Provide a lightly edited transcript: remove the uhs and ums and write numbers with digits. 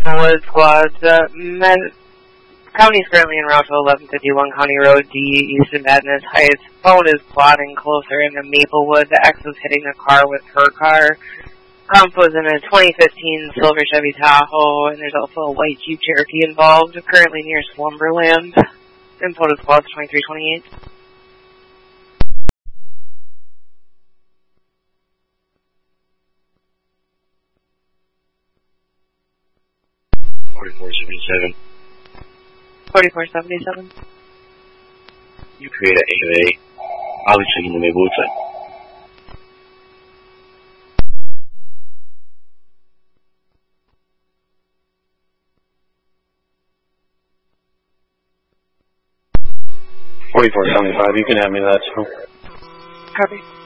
Maplewood squads. County is currently en route to 1151 County Road D, east of Madness Heights. Phone is plotting closer into Maplewood. The X was hitting a car with her car. Comp was in a 2015 silver Chevy Tahoe, and there's also a white Jeep Cherokee involved, currently near Slumberland. Info to squads 2328. $44.77. 4477. You create an AOA. I'll be checking the Maplewood side. $44.75. You can have me that, so. Copy.